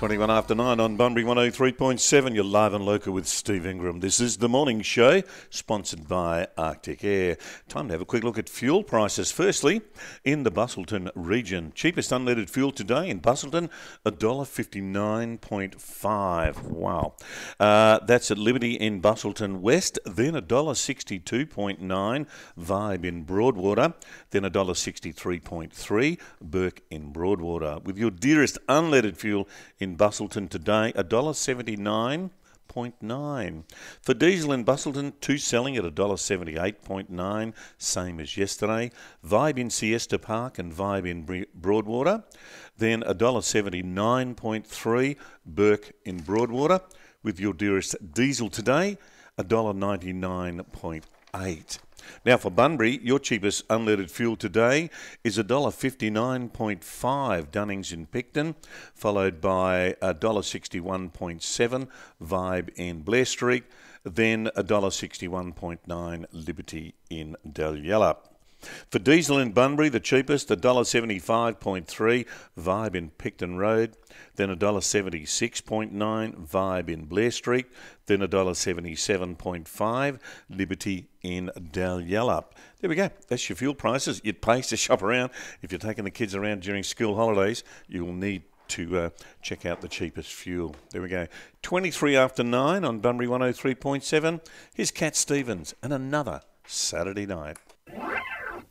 21 after 9 on Bunbury 103.7. You're live and local with Steve Ingram. This is the morning show, sponsored by Arctic Air. Time to have a quick look at fuel prices. Firstly, in the Busselton region, cheapest unleaded fuel today in Busselton, $1.59.5. Wow. That's at Liberty in Busselton West, then $1.62.9, Vibe in Broadwater, then $1.63.3, Burke in Broadwater. With your dearest unleaded fuel in Busselton today, $1.79.9. For diesel in Busselton, 2 selling at $1.78.9, same as yesterday. Vibe in Siesta Park and Vibe in Broadwater. Then $1.79.3, Burke in Broadwater. With your dearest diesel today, $1.99.8. Now for Bunbury, your cheapest unleaded fuel today is $1.59.5, Dunnings in Picton, followed by $1.61.7, Vibe in Blair Street, then $1.61.9, Liberty in Dalyella. For diesel in Bunbury, the cheapest, $1.75.3, Vibe in Picton Road, then $1.76.9, Vibe in Blair Street, then $1.77.5, Liberty in Dalyella. There we go. That's your fuel prices. It pays to shop around. If you're taking the kids around during school holidays, you will need to check out the cheapest fuel. There we go. 23 after 9 on Bunbury 103.7. Here's Cat Stevens and another Saturday night.